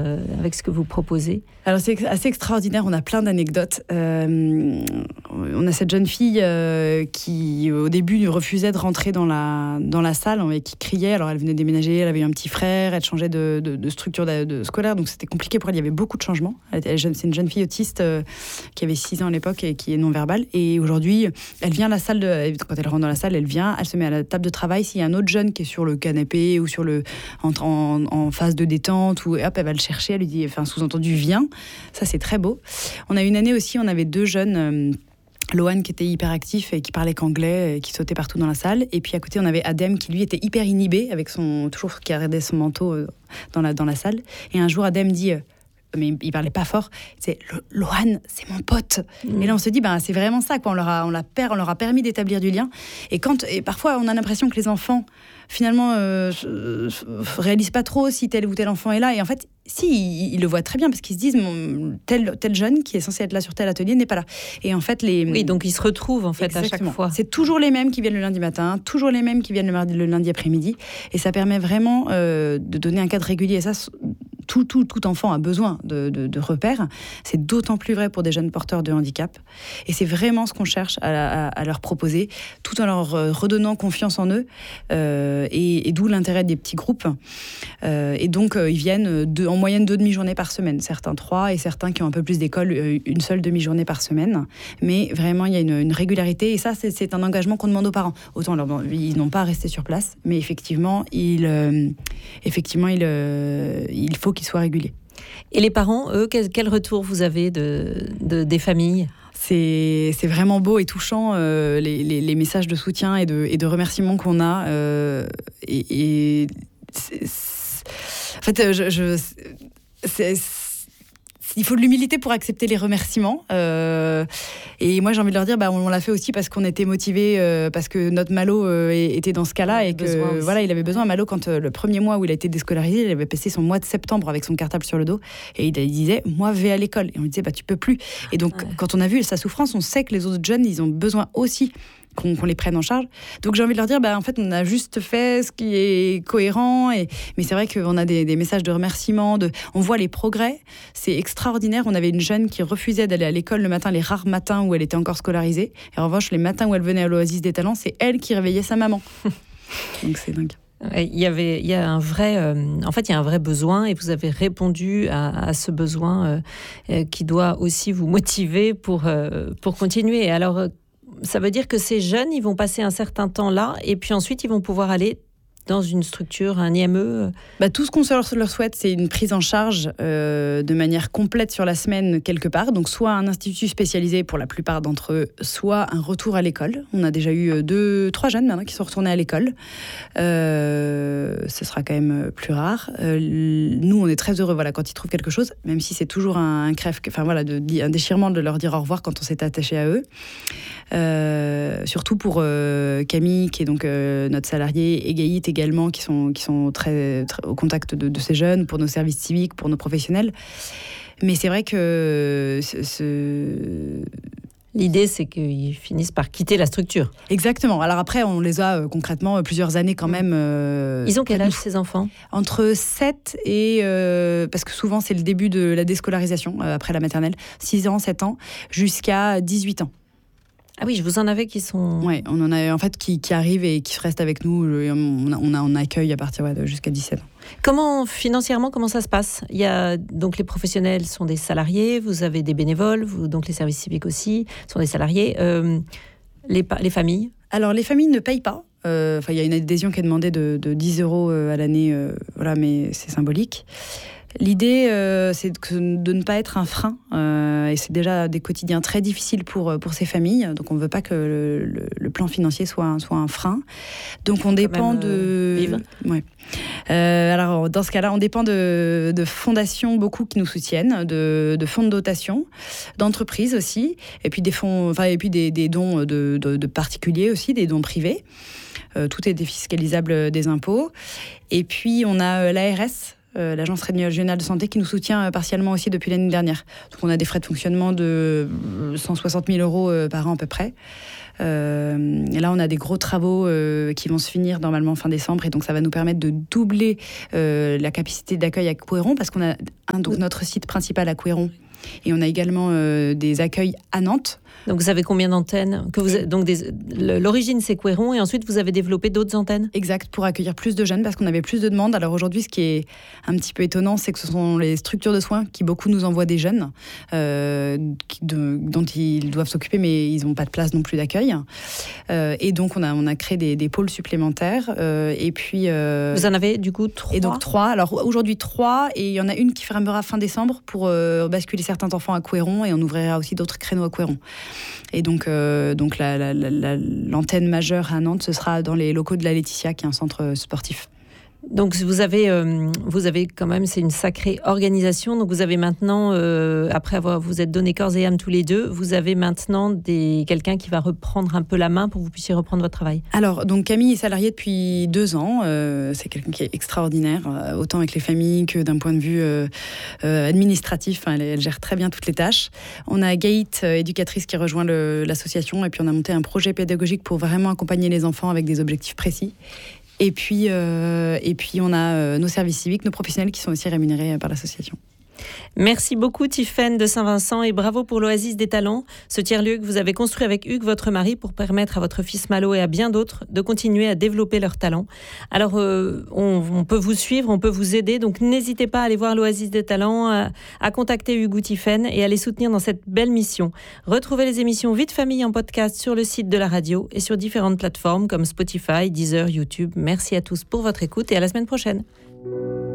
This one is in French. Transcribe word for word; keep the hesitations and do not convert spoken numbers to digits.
euh, avec ce que vous proposez? Alors c'est assez extraordinaire, on a plein d'anecdotes. Euh, on a cette jeune fille euh, qui au début refusait de rentrer dans la, dans la salle et qui criait. Alors elle venait déménager, elle avait eu un petit frère, elle changeait de, de, de structure de, de scolaire, donc c'était compliqué pour elle, il y avait beaucoup de changements. Elle était, elle, c'est une jeune fille autiste euh, qui avait six ans à l'époque et qui est non-verbale. Et aujourd'hui, elle vient à la salle, de, quand elle rentre dans la salle, elle vient, elle se met à la table de travail. S'il y a un autre jeune qui est sur le canapé ou sur le, en, en, en phase de détente, ou hop, elle va le chercher, elle lui dit, enfin sous-entendu, viens. Ça, c'est très beau. On a une année aussi, on avait deux jeunes, euh, Lohan qui était hyper actif et qui parlait qu'anglais, et qui sautait partout dans la salle. Et puis à côté, on avait Adem qui, lui, était hyper inhibé, avec son, toujours qui arrêtait son manteau euh, dans, la, dans la salle. Et un jour, Adem dit... Euh, mais il parlait pas fort, c'est Lohan, c'est mon pote. Mmh. Et là on se dit, ben, c'est vraiment ça, quoi. On, leur a, on, l'a per, on leur a permis d'établir du lien. Et, quand, et parfois on a l'impression que les enfants, finalement, euh, réalisent pas trop si tel ou tel enfant est là. Et en fait, si, ils, ils le voient très bien, parce qu'ils se disent, mon, tel, tel jeune qui est censé être là sur tel atelier n'est pas là. Et en fait, les... Oui, donc ils se retrouvent en fait Exactement. à chaque fois. C'est toujours les mêmes qui viennent le lundi matin, toujours les mêmes qui viennent le, mardi, le lundi après-midi. Et ça permet vraiment euh, de donner un cadre régulier. Et ça, Tout, tout, tout enfant a besoin de, de, de repères. C'est d'autant plus vrai pour des jeunes porteurs de handicap. Et c'est vraiment ce qu'on cherche à, à, à leur proposer, tout en leur redonnant confiance en eux. Euh, et, et d'où l'intérêt des petits groupes. Euh, et donc, euh, ils viennent deux, en moyenne deux demi-journées par semaine. Certains trois, et certains qui ont un peu plus d'école, une seule demi-journée par semaine. Mais vraiment, il y a une, une régularité. Et ça, c'est, c'est un engagement qu'on demande aux parents. Autant, leur, ils n'ont pas à rester sur place. Mais effectivement, il, euh, effectivement, il, euh, il faut qu'ils soient réguliers. Et les parents, eux, quel, quel retour vous avez de, de, des familles ? C'est, c'est vraiment beau et touchant, euh, les, les, les messages de soutien et de, et de remerciements qu'on a. Euh, et, et c'est, c'est, en fait, je, je, c'est, c'est, il faut de l'humilité pour accepter les remerciements. Euh, et moi, j'ai envie de leur dire, bah, on, on l'a fait aussi parce qu'on était motivés, euh, parce que notre Malo euh, était dans ce cas-là. Et que, voilà, il avait besoin. Malo, quand euh, le premier mois où il a été déscolarisé, il avait passé son mois de septembre avec son cartable sur le dos. Et il, il disait, moi, vais à l'école. Et on lui disait, bah, tu peux plus. Et donc, ouais. quand on a vu sa souffrance, on sait que les autres jeunes, ils ont besoin aussi Qu'on, qu'on les prenne en charge. Donc j'ai envie de leur dire, bah, en fait, on a juste fait ce qui est cohérent. Et, mais c'est vrai qu'on a des, des messages de remerciement, de, on voit les progrès. C'est extraordinaire. On avait une jeune qui refusait d'aller à l'école le matin, les rares matins où elle était encore scolarisée. Et en revanche, les matins où elle venait à l'Oasis des Talents, c'est elle qui réveillait sa maman. Donc c'est dingue. Il y avait, il y a un vrai, euh, en fait, il y a un vrai besoin et vous avez répondu à, à ce besoin euh, euh, qui doit aussi vous motiver pour, euh, pour continuer. Alors, euh, ça veut dire que ces jeunes, ils vont passer un certain temps là et puis ensuite, ils vont pouvoir aller dans une structure, un I M E. Bah, tout ce qu'on leur souhaite, c'est une prise en charge euh, de manière complète sur la semaine quelque part. Donc, soit un institut spécialisé pour la plupart d'entre eux, soit un retour à l'école. On a déjà eu deux, trois jeunes maintenant qui sont retournés à l'école. Euh, ce sera quand même plus rare. Euh, nous, on est très heureux voilà, quand ils trouvent quelque chose, même si c'est toujours un, un crève, enfin voilà, de, un déchirement de leur dire au revoir quand on s'est attaché à eux. Euh, surtout pour euh, Camille, qui est donc euh, notre salariée, et Gaït également, qui sont, qui sont très, très au contact de, de ces jeunes, pour nos services civiques, pour nos professionnels. Mais c'est vrai que ce, ce... l'idée, c'est qu'ils finissent par quitter la structure. Exactement. Alors après, on les a euh, concrètement plusieurs années quand même. Euh, Ils ont quel âge, ces enfants ? Entre sept et... Euh, parce que souvent, c'est le début de la déscolarisation, euh, après la maternelle. six ans, sept ans, jusqu'à dix-huit ans. Ah oui, je vous en avais qui sont... Oui, on en a en fait qui, qui arrivent et qui restent avec nous. On a, on a on accueille à partir ouais, de jusqu'à dix-sept ans. Comment, financièrement, comment ça se passe ? Il y a, donc les professionnels sont des salariés, vous avez des bénévoles, vous, donc les services civiques aussi sont des salariés. Euh, les, les familles ? Alors, les familles ne payent pas. Euh, il y a une adhésion qui est demandée de, de dix euros à l'année, euh, voilà, mais c'est symbolique. L'idée, euh, c'est de ne pas être un frein. Euh, et c'est déjà des quotidiens très difficiles pour, pour ces familles. Donc, on ne veut pas que le, le, le plan financier soit un, soit un frein. Donc, on dépend de... Vivre. Ouais. Euh, alors, dans ce cas-là, on dépend de, de fondations beaucoup qui nous soutiennent, de, de fonds de dotation, d'entreprises aussi, et puis des, fonds, enfin, et puis des, des dons de, de, de particuliers aussi, des dons privés. Euh, tout est défiscalisable des impôts. Et puis, on a l'A R S, Euh, l'Agence régionale de santé, qui nous soutient euh, partiellement aussi depuis l'année dernière. Donc on a des frais de fonctionnement de cent soixante mille euros euh, par an à peu près. Euh, et là, on a des gros travaux euh, qui vont se finir normalement fin décembre, et donc ça va nous permettre de doubler euh, la capacité d'accueil à Couëron, parce qu'on a un, donc notre site principal à Couëron, et on a également euh, des accueils à Nantes. Donc vous avez combien d'antennes que vous, donc des, l'origine c'est Couëron, et ensuite vous avez développé d'autres antennes? Exact, pour accueillir plus de jeunes, parce qu'on avait plus de demandes. Alors aujourd'hui, ce qui est un petit peu étonnant, c'est que ce sont les structures de soins qui beaucoup nous envoient des jeunes euh, qui, de, dont ils doivent s'occuper, mais ils n'ont pas de place non plus d'accueil. Euh, et donc on a, on a créé des, des pôles supplémentaires. Euh, et puis euh, vous en avez du coup trois? Et donc trois. Alors aujourd'hui trois, et il y en a une qui fermera fin décembre pour euh, basculer certains enfants à Couëron, et on ouvrira aussi d'autres créneaux à Couëron. Et donc, euh, donc la, la, la, l'antenne majeure à Nantes, ce sera dans les locaux de la Laetitia, qui est un centre sportif. Donc vous avez, euh, vous avez quand même, c'est une sacrée organisation. Donc vous avez maintenant, euh, après avoir vous êtes donné corps et âme tous les deux, vous avez maintenant des, quelqu'un qui va reprendre un peu la main pour que vous puissiez reprendre votre travail. Alors donc Camille est salariée depuis deux ans. Euh, c'est quelqu'un qui est extraordinaire, euh, autant avec les familles que d'un point de vue euh, euh, administratif. Enfin, elle, elle gère très bien toutes les tâches. On a Gaït, euh, éducatrice, qui rejoint le, l'association, et puis on a monté un projet pédagogique pour vraiment accompagner les enfants avec des objectifs précis. Et puis, euh, et puis, on a euh, nos services civiques, nos professionnels qui sont aussi rémunérés par l'association. Merci beaucoup Tiffaine de Saint-Vincent, et bravo pour l'Oasis des Talents, ce tiers-lieu que vous avez construit avec Hugues, votre mari, pour permettre à votre fils Malo et à bien d'autres de continuer à développer leurs talents. Alors, euh, on, on peut vous suivre, on peut vous aider, donc n'hésitez pas à aller voir l'Oasis des Talents, à, à contacter Hugues ou Tiffaine et à les soutenir dans cette belle mission. Retrouvez les émissions Vie de famille en podcast sur le site de la radio et sur différentes plateformes comme Spotify, Deezer, YouTube. Merci à tous pour votre écoute et à la semaine prochaine.